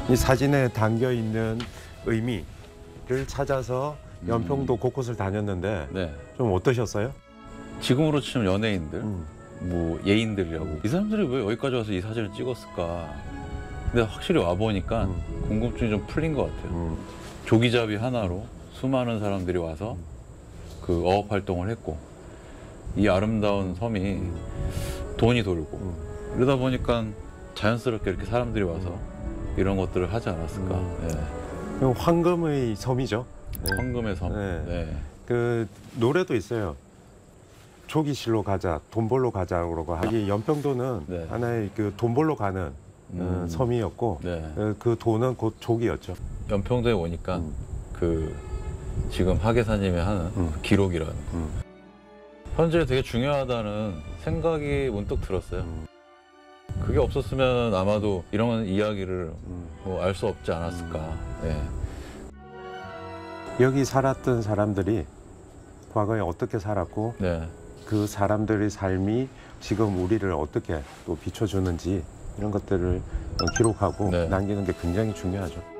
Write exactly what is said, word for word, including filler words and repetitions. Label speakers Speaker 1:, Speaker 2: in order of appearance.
Speaker 1: 이 사진에 담겨 있는 의미를 찾아서 연평도 곳곳을 다녔는데
Speaker 2: 네.
Speaker 1: 좀 어떠셨어요?
Speaker 2: 지금으로 치면 연예인들,
Speaker 1: 음.
Speaker 2: 뭐 예인들이라고 이 사람들이 왜 여기까지 와서 이 사진을 찍었을까? 근데 확실히 와 보니까
Speaker 1: 음.
Speaker 2: 궁금증이 좀 풀린 것 같아요.
Speaker 1: 음.
Speaker 2: 조기잡이 하나로 수많은 사람들이 와서 그 어업 활동을 했고 이 아름다운 섬이 돈이 돌고
Speaker 1: 음.
Speaker 2: 그러다 보니까 자연스럽게 이렇게 사람들이 와서 이런 것들을 하지 않았을까.
Speaker 1: 음.
Speaker 2: 네.
Speaker 1: 그럼 황금의 섬이죠. 네.
Speaker 2: 황금의 섬.
Speaker 1: 네.
Speaker 2: 네.
Speaker 1: 그 노래도 있어요. 조기실로 가자, 돈 벌러 가자 그러고 이 연평도는
Speaker 2: 네.
Speaker 1: 하나의 그 돈 벌러 가는
Speaker 2: 음.
Speaker 1: 어, 섬이었고
Speaker 2: 네.
Speaker 1: 어, 그 돈은 곧 조기였죠.
Speaker 2: 연평도에 오니까
Speaker 1: 음.
Speaker 2: 그 지금 하계사님이 하는
Speaker 1: 음.
Speaker 2: 그 기록이라는
Speaker 1: 음.
Speaker 2: 현재 되게 중요하다는 생각이 문득 들었어요.
Speaker 1: 음.
Speaker 2: 그게 없었으면 아마도 이런 이야기를
Speaker 1: 음.
Speaker 2: 뭐 알 수 없지 않았을까. 네.
Speaker 1: 여기 살았던 사람들이 과거에 어떻게 살았고
Speaker 2: 네.
Speaker 1: 그 사람들의 삶이 지금 우리를 어떻게 또 비춰주는지 이런 것들을 기록하고
Speaker 2: 네.
Speaker 1: 남기는 게 굉장히 중요하죠.